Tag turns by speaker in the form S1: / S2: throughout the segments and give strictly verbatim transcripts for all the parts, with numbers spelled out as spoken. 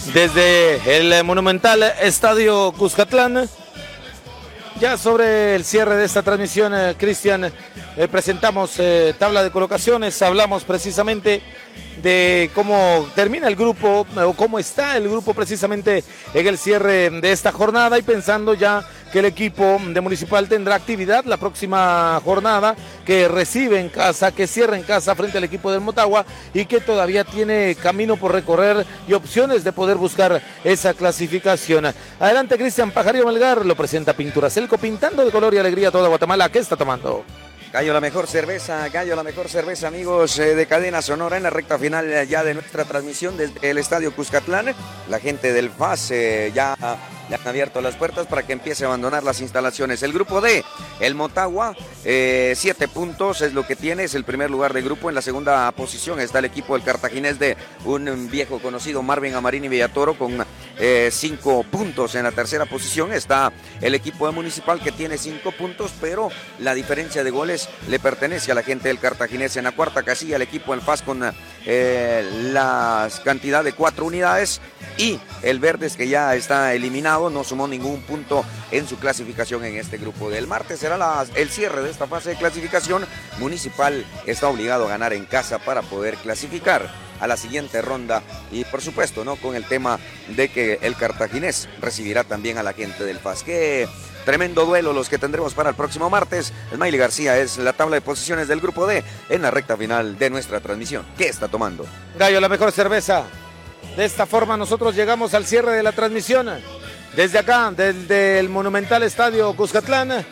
S1: desde el monumental Estadio Cuscatlán. Ya sobre el cierre de esta transmisión, eh, Cristian, eh, presentamos eh, tabla de colocaciones, hablamos precisamente de cómo termina el grupo o cómo está el grupo precisamente en el cierre de esta jornada, y pensando ya que el equipo de Municipal tendrá actividad la próxima jornada, que recibe en casa, que cierra en casa frente al equipo del Motagua, y que todavía tiene camino por recorrer y opciones de poder buscar esa clasificación. Adelante, Cristian Pajarillo Melgar, lo presenta Pinturas Elco, pintando de color y alegría a toda Guatemala. ¿Qué está tomando?
S2: Gallo la mejor cerveza, Gallo la mejor cerveza, amigos eh, de Cadena Sonora, en la recta final eh, ya de nuestra transmisión desde el Estadio Cuscatlán. La gente del F A S eh, ya le han abierto las puertas para que empiece a abandonar las instalaciones. El grupo D, el Motagua, eh, siete puntos es lo que tiene, es el primer lugar del grupo. En la segunda posición está el equipo del cartaginés de un viejo conocido, Marvin Amarini Villatoro, con eh, cinco puntos. En la tercera posición está el equipo de Municipal, que tiene cinco puntos, pero la diferencia de goles le pertenece a la gente del cartaginés. En la cuarta casilla el equipo del F A S con eh, la cantidad de cuatro unidades, y el Verdes, que ya está eliminado, no sumó ningún punto en su clasificación en este grupo. El martes será la, el cierre de esta fase de clasificación. Municipal está obligado a ganar en casa para poder clasificar a la siguiente ronda, y por supuesto, ¿no?, con el tema de que el cartaginés recibirá también a la gente del F A S. Qué tremendo duelo los que tendremos para el próximo martes. Smiley García es la tabla de posiciones del grupo D en la recta final de nuestra transmisión. ¿Qué está tomando?
S1: Gallo, la mejor cerveza. De esta forma nosotros llegamos al cierre de la transmisión desde acá, desde el monumental Estadio Cuscatlán.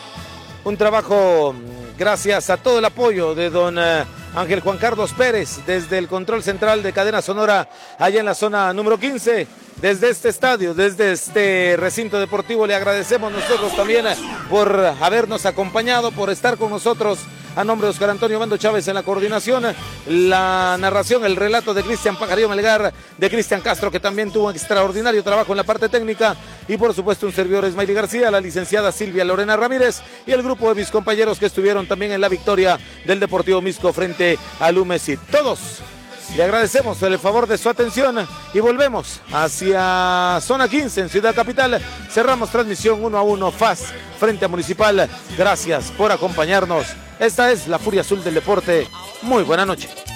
S1: Un trabajo gracias a todo el apoyo de don Ángel Juan Carlos Pérez desde el control central de Cadena Sonora, allá en la zona número quince. Desde este estadio, desde este recinto deportivo, le agradecemos nosotros también por habernos acompañado, por estar con nosotros. A nombre de Oscar Antonio Bando Chávez en la coordinación, la narración, el relato de Cristian Pajarillo Melgar, de Cristian Castro, que también tuvo un extraordinario trabajo en la parte técnica, y por supuesto un servidor, Smiley García, la licenciada Silvia Lorena Ramírez, y el grupo de mis compañeros que estuvieron también en la victoria del Deportivo Misco frente al Umecid. Todos le agradecemos el favor de su atención y volvemos hacia zona quince en Ciudad Capital. Cerramos transmisión uno a uno, F A S frente a Municipal. Gracias por acompañarnos. Esta es la Furia Azul del Deporte. Muy buena noche.